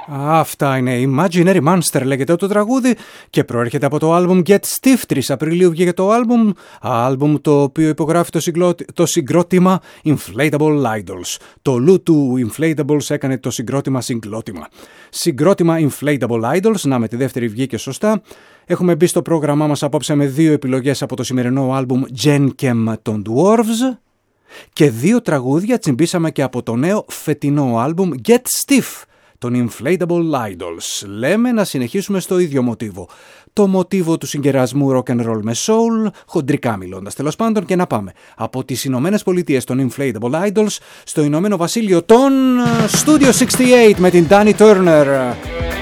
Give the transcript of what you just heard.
Αυτά είναι Imaginary Monster, λέγεται το τραγούδι και προέρχεται από το album Get Stiff. 3 Απριλίου βγήκε το album το οποίο υπογράφει το συγκρότημα Inflatable Idols. Το Lou του Inflatables έκανε το συγκρότημα Inflatable Idols. Να, με τη δεύτερη βγήκε σωστά. Έχουμε μπει στο πρόγραμμά μας απόψε με 2 επιλογές από το σημερινό album Gen Chem των Dwarves και 2 τραγούδια τσιμπήσαμε και από το νέο φετινό album Get Stiff των Inflatable Idols. Λέμε να συνεχίσουμε στο ίδιο μοτίβο. Το μοτίβο του συγκερασμού rock and roll με soul, χοντρικά μιλώντας τέλος πάντων, και να πάμε από τις Ηνωμένες Πολιτείες των Inflatable Idols στο Ηνωμένο Βασίλειο των Studio 68 με την Danny Turner.